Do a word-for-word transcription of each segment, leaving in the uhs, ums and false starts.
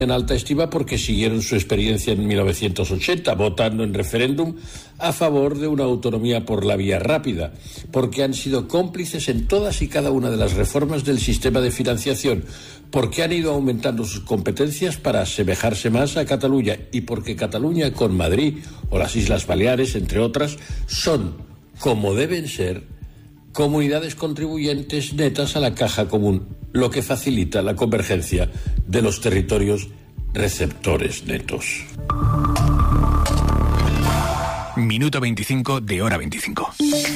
en alta estima porque siguieron su experiencia en mil novecientos ochenta, votando en referéndum a favor de una autonomía por la vía rápida, porque han sido cómplices en todas y cada una de las reformas del sistema de financiación, porque han ido aumentando sus competencias para asemejarse más a Cataluña y porque Cataluña con Madrid o las Islas Baleares, entre otras, son, como deben ser, comunidades contribuyentes netas a la caja común, lo que facilita la convergencia de los territorios receptores netos. Minuto veinticinco de Hora veinticinco.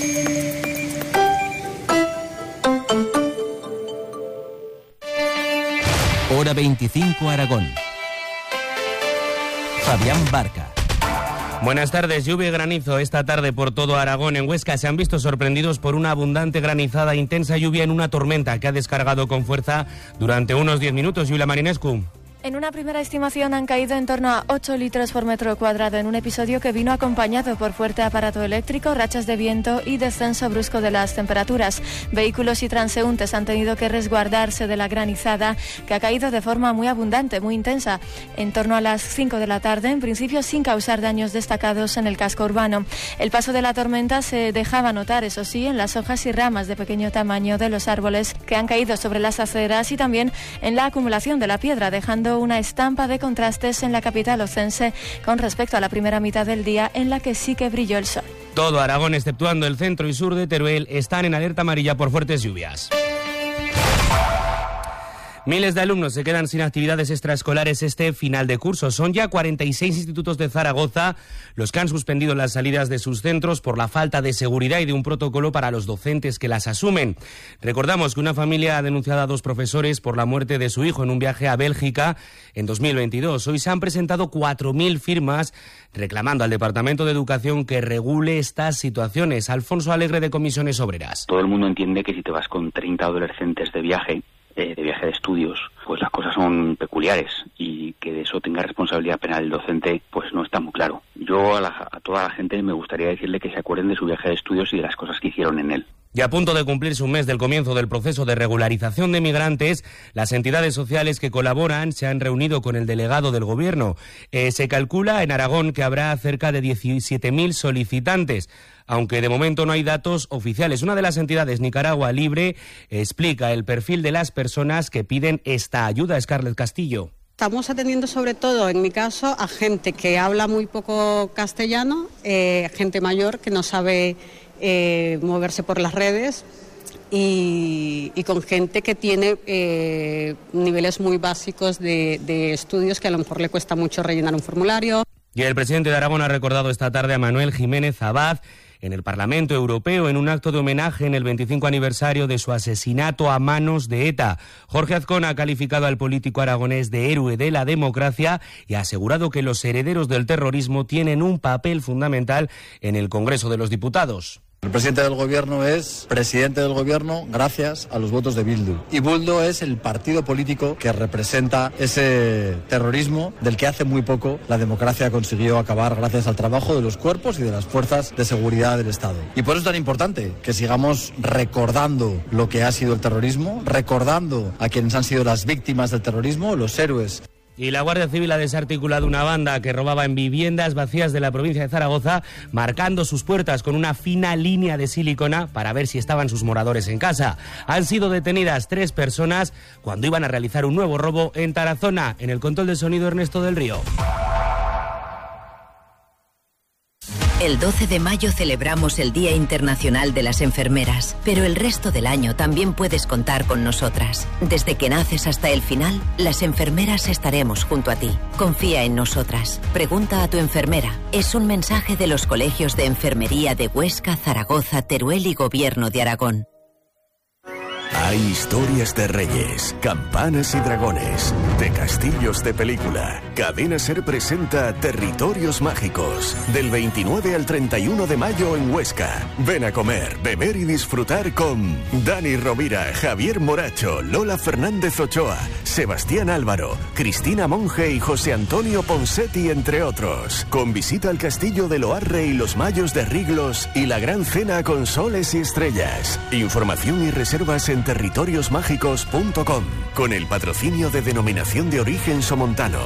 Hora veinticinco Aragón. Fabián Barca. Buenas tardes. Lluvia y granizo esta tarde por todo Aragón. En Huesca se han visto sorprendidos por una abundante granizada e intensa lluvia en una tormenta que ha descargado con fuerza durante unos diez minutos. Yulia Marinescu. En una primera estimación han caído en torno a ocho litros por metro cuadrado en un episodio que vino acompañado por fuerte aparato eléctrico, rachas de viento y descenso brusco de las temperaturas. Vehículos y transeúntes han tenido que resguardarse de la granizada que ha caído de forma muy abundante, muy intensa, en torno a las cinco de la tarde, en principio sin causar daños destacados en el casco urbano. El paso de la tormenta se dejaba notar, eso sí, en las hojas y ramas de pequeño tamaño de los árboles que han caído sobre las aceras y también en la acumulación de la piedra, dejando una estampa de contrastes en la capital ocense con respecto a la primera mitad del día en la que sí que brilló el sol. Todo Aragón, exceptuando el centro y sur de Teruel, están en alerta amarilla por fuertes lluvias. Miles de alumnos se quedan sin actividades extraescolares este final de curso. Son ya cuarenta y seis institutos de Zaragoza los que han suspendido las salidas de sus centros por la falta de seguridad y de un protocolo para los docentes que las asumen. Recordamos que una familia ha denunciado a dos profesores por la muerte de su hijo en un viaje a Bélgica en dos mil veintidós. Hoy se han presentado cuatro mil firmas reclamando al Departamento de Educación que regule estas situaciones. Alfonso Alegre, de Comisiones Obreras. Todo el mundo entiende que si te vas con treinta adolescentes de viaje, Eh, de viaje de estudios, pues las cosas son peculiares y que de eso tenga responsabilidad penal el docente, pues no está muy claro. Yo a, la, a toda la gente me gustaría decirle que se acuerden de su viaje de estudios y de las cosas que hicieron en él. Y a punto de cumplirse un mes del comienzo del proceso de regularización de migrantes, las entidades sociales que colaboran se han reunido con el delegado del Gobierno. Eh, se calcula en Aragón que habrá cerca de diecisiete mil solicitantes, aunque de momento no hay datos oficiales. Una de las entidades, Nicaragua Libre, explica el perfil de las personas que piden esta ayuda. Scarlett Castillo. Estamos atendiendo sobre todo, en mi caso, a gente que habla muy poco castellano, eh, gente mayor que no sabe eh, moverse por las redes y, y con gente que tiene eh, niveles muy básicos de, de estudios que a lo mejor le cuesta mucho rellenar un formulario. Y el presidente de Aragón ha recordado esta tarde a Manuel Jiménez Abad en el Parlamento Europeo en un acto de homenaje en el veinticinco aniversario de su asesinato a manos de ETA. Jorge Azcona ha calificado al político aragonés de héroe de la democracia y ha asegurado que los herederos del terrorismo tienen un papel fundamental en el Congreso de los Diputados. El presidente del gobierno es presidente del gobierno gracias a los votos de Bildu. Y Bildu es el partido político que representa ese terrorismo del que hace muy poco la democracia consiguió acabar gracias al trabajo de los cuerpos y de las fuerzas de seguridad del Estado. Y por eso es tan importante que sigamos recordando lo que ha sido el terrorismo, recordando a quienes han sido las víctimas del terrorismo, los héroes. Y la Guardia Civil ha desarticulado una banda que robaba en viviendas vacías de la provincia de Zaragoza, marcando sus puertas con una fina línea de silicona para ver si estaban sus moradores en casa. Han sido detenidas tres personas cuando iban a realizar un nuevo robo en Tarazona. En el control de sonido, Ernesto del Río. El doce de mayo celebramos el Día Internacional de las Enfermeras, pero el resto del año también puedes contar con nosotras. Desde que naces hasta el final, las enfermeras estaremos junto a ti. Confía en nosotras. Pregunta a tu enfermera. Es un mensaje de los colegios de enfermería de Huesca, Zaragoza, Teruel y Gobierno de Aragón. Hay historias de reyes, campanas y dragones, de castillos de película. Cadena Ser presenta Territorios Mágicos, del veintinueve al treinta y uno de mayo en Huesca. Ven a comer, beber y disfrutar con Dani Rovira, Javier Moracho, Lola Fernández Ochoa, Sebastián Álvaro, Cristina Monge y José Antonio Ponsetti, entre otros. Con visita al Castillo de Loarre y los Mayos de Riglos y la gran cena con soles y estrellas. Información y reservas en territorios mágicos punto com, con el patrocinio de Denominación de Origen Somontano.